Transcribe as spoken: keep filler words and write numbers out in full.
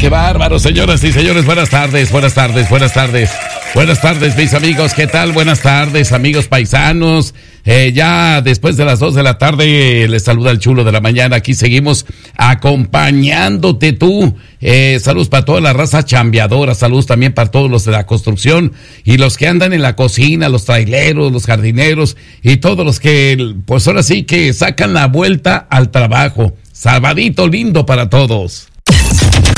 qué bárbaro, señoras y señores, buenas tardes, buenas tardes, buenas tardes, buenas tardes, mis amigos, ¿qué tal? Buenas tardes, amigos paisanos, eh, ya después de las dos de la tarde, les saluda el chulo de la mañana, aquí seguimos acompañándote tú, eh, saludos para toda la raza chambeadora, saludos también para todos los de la construcción y los que andan en la cocina, los traileros, los jardineros y todos los que, pues ahora sí que sacan la vuelta al trabajo, sabadito lindo para todos.